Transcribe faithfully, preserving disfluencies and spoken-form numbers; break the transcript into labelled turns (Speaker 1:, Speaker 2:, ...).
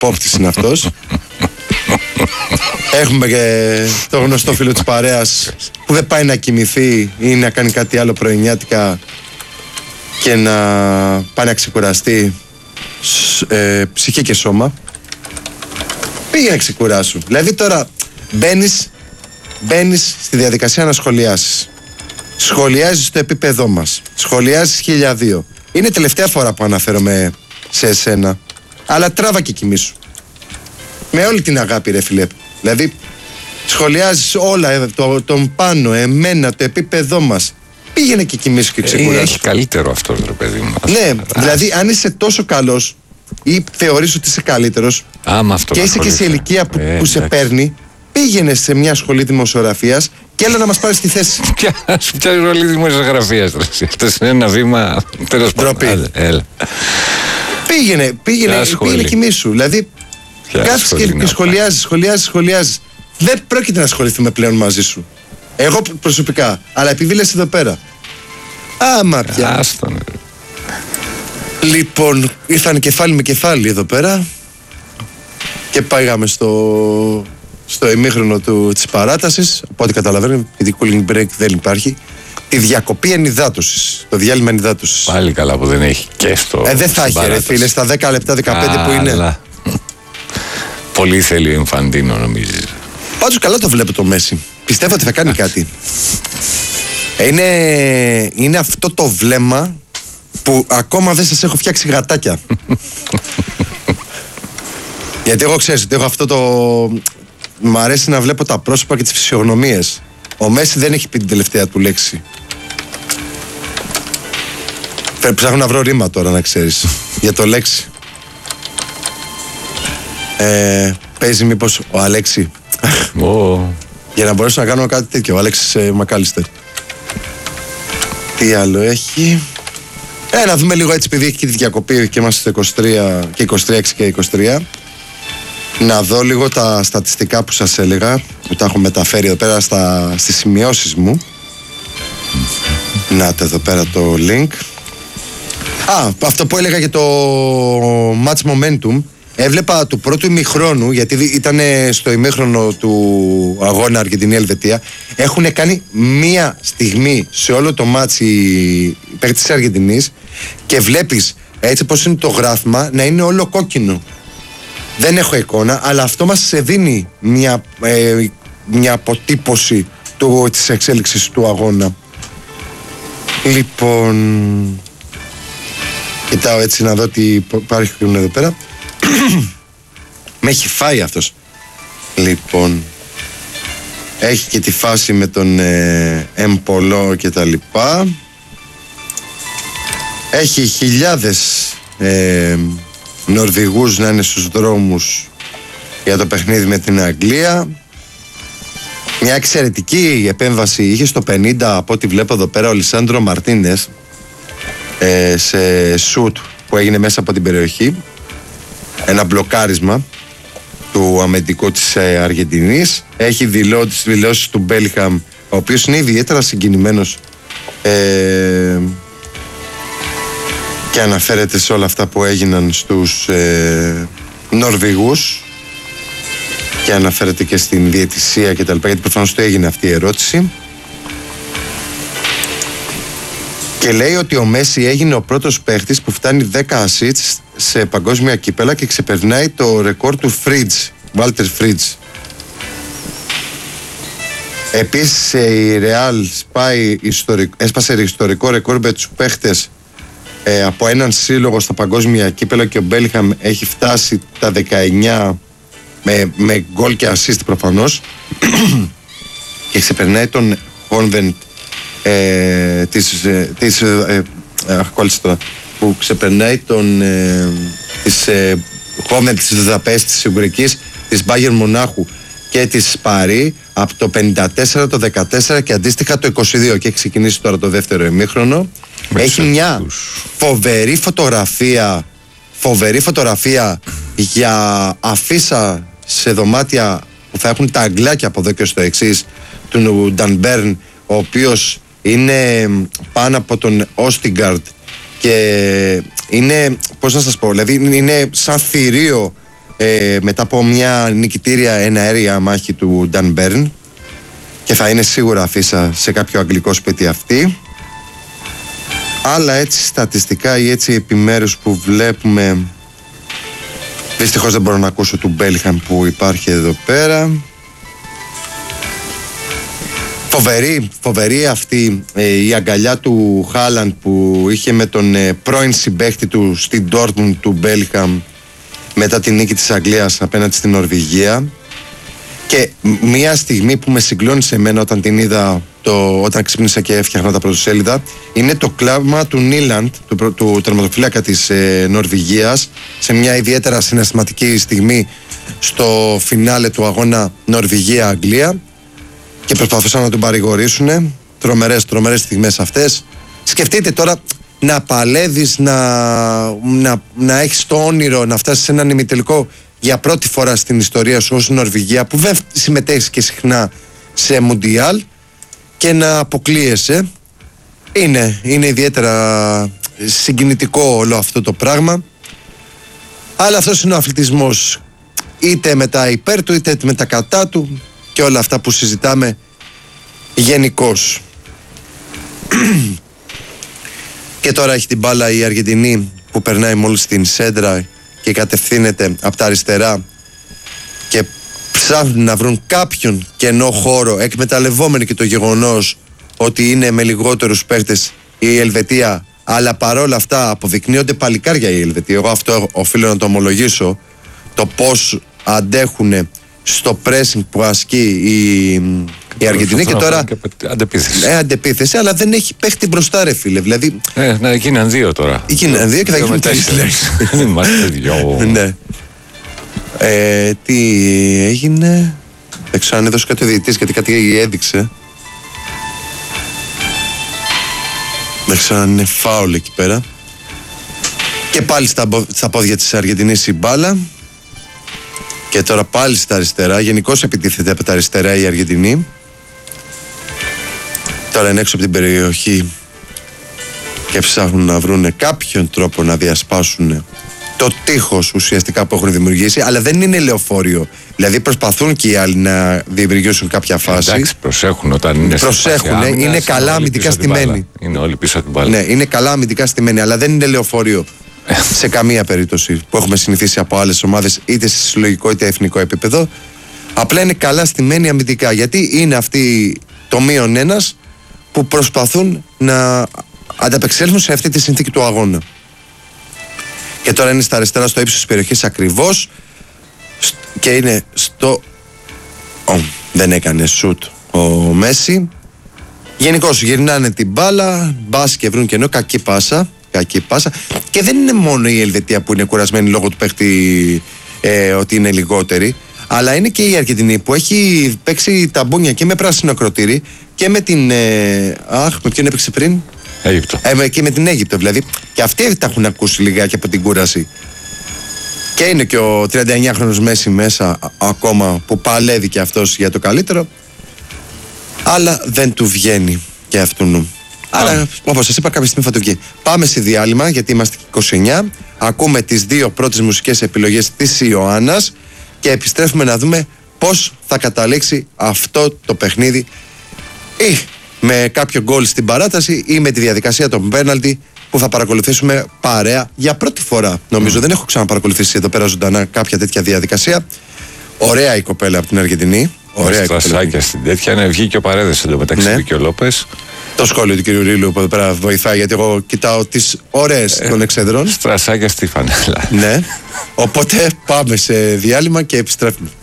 Speaker 1: πόπτης είναι αυτός. Έχουμε και το γνωστό φίλο της παρέας που δεν πάει να κοιμηθεί ή να κάνει κάτι άλλο πρωινιάτικα και να πάει να ξεκουραστεί ε, ψυχή και σώμα. Πήγε να ξεκουράσου. Δηλαδή τώρα μπαίνεις, μπαίνεις στη διαδικασία να σχολιάσεις. Σχολιάζεις το επίπεδό μας. Σχολιάζεις χίλια δύο. Είναι τελευταία φορά που αναφέρομαι σε εσένα. Αλλά τράβα και κοιμήσου. Με όλη την αγάπη ρε φίλε. Δηλαδή σχολιάζεις όλα, το, τον πάνω, εμένα, το επίπεδό μας. Πήγαινε και κοιμήσου και ξεκουράσου.
Speaker 2: Ε, έχει καλύτερο αυτό ρε παιδί μου.
Speaker 1: Ναι, δηλαδή αν είσαι τόσο καλός ή θεωρείς ότι είσαι καλύτερος και είσαι και σε ηλικία που, ε, που σε παίρνει, πήγαινε σε μια σχολή δημοσιογραφίας και έλα να μας πάρεις τη θέση.
Speaker 2: Ποια σχολή δημοσιογραφίας? Αυτό είναι ένα βήμα. Τέλος πάντων.
Speaker 1: Πήγαινε, πήγαινε, πήγαινε κοιμήσου. Δηλαδή κάθεσαι και, και σχολιάζεις, σχολιάζεις, σχολιάζεις. Δεν πρόκειται να ασχοληθούμε πλέον μαζί σου. Εγώ προσωπικά. Αλλά επειδή λες εδώ πέρα. Άμα πια.
Speaker 2: Άστον.
Speaker 1: Λοιπόν, ήρθαν κεφάλι με κεφάλι εδώ πέρα και πήγαμε στο, στο ημίχρονο του, της παράτασης. Από ό,τι καταλαβαίνω, γιατί cooling break δεν υπάρχει. Τη διακοπή ενυδάτωσης. Το διάλειμμα ενυδάτωσης.
Speaker 2: Πάλι καλά που δεν έχει και στο.
Speaker 1: Ε, δεν θα έχει, ρε φίλε, στα δέκα λεπτά, δεκαπέντε Α, που είναι. Αλλά...
Speaker 2: Πολύ θέλει ο Ινφαντίνο, νομίζεις?
Speaker 1: Πάντως καλά το βλέπω το Μέση. Πιστεύω ότι θα κάνει κάτι. Είναι, είναι αυτό το βλέμμα που ακόμα δεν σας έχω φτιάξει γατάκια. Γιατί εγώ ξέρεις ότι έχω αυτό το... Μ' αρέσει να βλέπω τα πρόσωπα και τις φυσιογνωμίες. Ο Μέση δεν έχει πει την τελευταία του λέξη. Ψάχνω να βρω ρήμα τώρα να ξέρεις για το λέξη. ε, Παίζει μήπως ο Αλέξη
Speaker 2: oh.
Speaker 1: για να μπορέσω να κάνω κάτι τέτοιο. Ο Αλέξης ε, Μακάλιστερ. Τι άλλο έχει? Ε, να δούμε λίγο έτσι, επειδή έχει και τη διακοπή και είμαστε στο είκοσι τρία και είκοσι τρία και είκοσι τρία. Να δω λίγο τα στατιστικά που σας έλεγα, που τα έχω μεταφέρει εδώ πέρα στα, στις σημειώσεις μου. Να το εδώ πέρα το link. Α, αυτό που έλεγα για το match momentum. Έβλεπα του πρώτου ημιχρόνου, γιατί ήταν στο ημίχρονο του αγώνα Αργεντινή-Ελβετία. Έχουν κάνει μία στιγμή σε όλο το μάτς οι παίκτες της Αργεντινής και βλέπεις έτσι πως είναι το γράφημα να είναι όλο κόκκινο. Δεν έχω εικόνα, αλλά αυτό μας δίνει μια, ε, μια αποτύπωση του, της εξέλιξης του αγώνα. Λοιπόν, κοιτάω έτσι να δω τι υπάρχει εδώ πέρα. Με έχει φάει αυτός. Λοιπόν, έχει και τη φάση με τον ε, Εμπολό και τα λοιπά. Έχει χιλιάδες ε, Νορβηγούς να είναι στους δρόμους για το παιχνίδι με την Αγγλία. Μια εξαιρετική επέμβαση είχε στο πενήντα, από ό,τι βλέπω εδώ πέρα, ο Λισάνδρο Μαρτίνες, ε, σε σουτ που έγινε μέσα από την περιοχή. Ένα μπλοκάρισμα του αμυντικού της ε, Αργεντινής. Έχει δηλώσει τις δηλώσεις του Μπέλιχαμ, ο οποίος είναι ιδιαίτερα συγκινημένος ε, και αναφέρεται σε όλα αυτά που έγιναν στους ε, Νορβηγούς και αναφέρεται και στην διαιτησία και τα λοιπά, γιατί προφανώς του έγινε αυτή η ερώτηση. Και λέει ότι ο Μέση έγινε ο πρώτος παίχτης που φτάνει δέκα assists σε παγκόσμια κύπελα και ξεπερνάει το ρεκόρ του Φρίτζ, Βάλτερ Φρίτζ. Επίσης η Ρεάλ έσπασε ιστορικό ρεκόρ με τους παίχτες ε, από έναν σύλλογο στα παγκόσμια κύπελα και ο Μπέλιχαμ έχει φτάσει τα δεκαεννιά με, με γκολ και assist προφανώς και ξεπερνάει τον Convent ε, της, ε, της ε, ε, τώρα, που ξεπερνάει τον ε, της ε, Convent της Βουδαπέστης της Ουγγρικής, της Μπάγερν Μονάχου και της Παρί από το πενήντα τέσσερα, το δεκατέσσερα και αντίστοιχα το είκοσι δύο, και έχει ξεκινήσει τώρα το δεύτερο ημίχρονο. Έχει μια φοβερή φωτογραφία φοβερή φωτογραφία για αφίσα σε δωμάτια που θα έχουν τα αγγλάκια από εδώ και στο εξής του Ντανμπέρν, ο οποίος είναι πάνω από τον Όστιγκαρντ και είναι, πώς να σας πω, δηλαδή είναι σαν θηρίο ε, μετά από μια νικητήρια εναέρια μάχη του Dan Burn, και θα είναι σίγουρα αφίσα σε κάποιο αγγλικό σπίτι αυτή. Άλλα έτσι στατιστικά ή έτσι επιμέρους που βλέπουμε, δυστυχώς δεν μπορώ να ακούσω του Μπέλιχαμ που υπάρχει εδώ πέρα. Φοβερή, φοβερή αυτή ε, η αγκαλιά του Χάλαντ που είχε με τον ε, πρώην συμπαίχτη του στην Ντόρτμουντ του Μπέλιχαμ μετά την νίκη της Αγγλίας απέναντι στην Νορβηγία. Και μια στιγμή που με συγκλώνησε εμένα όταν την είδα, το, όταν ξύπνησα και έφτιαχνα τα πρωτοσέλιδα, είναι το κλάμα του Νίλαντ, του, του τερματοφύλακα της ε, Νορβηγίας, σε μια ιδιαίτερα συναισθηματική στιγμή στο φινάλε του αγώνα Νορβηγία-Αγγλία, και προσπαθούσαν να τον παρηγορήσουν. Τρομερές, τρομερές στιγμές αυτές. Σκεφτείτε τώρα να παλεύεις, να, να, να έχεις το όνειρο να φτάσεις σε έναν ημιτελικό για πρώτη φορά στην ιστορία σου ως Νορβηγία, που δεν συμμετέχεις και συχνά σε Μουντιάλ, και να αποκλείεσαι. Είναι, είναι ιδιαίτερα συγκινητικό όλο αυτό το πράγμα. Αλλά αυτός είναι ο αθλητισμός, είτε με τα υπέρ του είτε με τα κατά του, και όλα αυτά που συζητάμε γενικώς. Και τώρα έχει την μπάλα η Αργεντινή, που περνάει μόλις την σέντρα και κατευθύνεται από τα αριστερά, και ψάχνουν να βρουν κάποιον κενό χώρο, εκμεταλλευόμενοι και το γεγονός ότι είναι με λιγότερους παίκτες η Ελβετία, αλλά παρόλα αυτά αποδεικνύονται παλικάρια η Ελβετία. Εγώ αυτό οφείλω να το ομολογήσω, το πώς αντέχουν στο pressing που ασκεί η, η Αργεντινή. Και τώρα
Speaker 2: και αντεπίθεση.
Speaker 1: Ε, αντεπίθεση, αλλά δεν έχει παίχτη μπροστά, ρε φίλε. Δηλαδή,
Speaker 2: ε, να γίναν δύο τώρα.
Speaker 1: Γίναν δύο και θα γίνουν τρεις.
Speaker 2: Είμαστε δυο.
Speaker 1: Ναι. Ε, τι έγινε? Δεν ξέρω αν έδωσε κάτι ο διαιτητής, γιατί κάτι έδειξε. Δεν ξέρω αν είναι φάουλ εκεί πέρα. Και πάλι στα, στα πόδια της Αργεντινής η μπάλα. Και τώρα πάλι στα αριστερά. Γενικώς επιτίθεται από τα αριστερά η Αργεντινή. Τώρα είναι έξω από την περιοχή και ψάχνουν να βρουν κάποιον τρόπο να διασπάσουν το τείχος ουσιαστικά που έχουν δημιουργήσει. Αλλά δεν είναι λεωφόριο. Δηλαδή προσπαθούν και οι άλλοι να δημιουργήσουν κάποια φάση.
Speaker 2: Εντάξει, προσέχουν όταν είναι.
Speaker 1: Προσέχουν, είναι, είναι καλά αμυντικά στημένοι.
Speaker 2: Είναι όλοι πίσω από την μπάλα.
Speaker 1: Ναι, είναι καλά αμυντικά στημένοι, αλλά δεν είναι λεωφόριο. Σε καμία περίπτωση που έχουμε συνηθίσει από άλλες ομάδες, είτε σε συλλογικό είτε εθνικό επίπεδο. Απλά είναι καλά στημένοι αμυντικά, γιατί είναι αυτοί το μείον ένας που προσπαθούν να ανταπεξέλθουν σε αυτή τη συνθήκη του αγώνα. Και τώρα είναι στα αριστερά, στο ύψος της περιοχής ακριβώς, και είναι στο... Oh, δεν έκανε σουτ ο Μέση. Γενικώς γυρνάνε την μπάλα, μπας και βρουν κενό, κακή πάσα. Κακή πάσα. Και δεν είναι μόνο η Ελβετία που είναι κουρασμένη λόγω του παίχτη, ε, ότι είναι λιγότερη, αλλά είναι και η Αργεντινή που έχει παίξει τα μπούνια και με πράσινο ακροτήρι και με την. Ε, αχ, με ποιον έπαιξε πριν?
Speaker 2: Αίγυπτο.
Speaker 1: Ε, και με την Αίγυπτο δηλαδή. Και αυτοί τα έχουν ακούσει λιγάκι από την κούραση. Και είναι και ο τριανταεννιάχρονος Μέση μέσα ακόμα, που παλεύει και αυτός για το καλύτερο, αλλά δεν του βγαίνει και αυτού. Άρα, όπως σας είπα, κάποια στιγμή θα του βγει. Πάμε σε διάλειμμα, γιατί είμαστε είκοσι εννιά. Ακούμε τις δύο πρώτες μουσικές επιλογές της Ιωάννας και επιστρέφουμε να δούμε πώς θα καταλήξει αυτό το παιχνίδι, ή με κάποιο γκολ στην παράταση ή με τη διαδικασία των πέναλτι που θα παρακολουθήσουμε παρέα για πρώτη φορά. Νομίζω mm. δεν έχω ξαναπαρακολουθήσει εδώ πέρα ζωντανά κάποια τέτοια διαδικασία. Ωραία η κοπέλα από την Αργεντινή. Ωραία η κοπέλα.
Speaker 2: Στρασάκια στην τέτοια. Ναι, βγήκε ο Παρέδες εντωμεταξύ, ναι. Και ο Λόπες.
Speaker 1: Το σχόλιο του κ. Ρίλου που εδώ πέρα βοηθάει, γιατί εγώ κοιτάω τις ωραίες ε, των εξέδρων.
Speaker 2: Στρασάκια στη φανέλα.
Speaker 1: Ναι. Οπότε πάμε σε διάλειμμα και επιστρέφουμε.